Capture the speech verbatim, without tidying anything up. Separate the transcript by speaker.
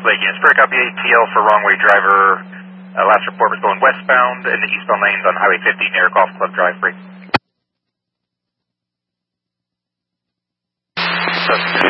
Speaker 1: Lake units, Spirit copy A T L for wrong way driver. Uh, last report was going westbound in the eastbound lanes on Highway fifty near Golf Club Drive. Break.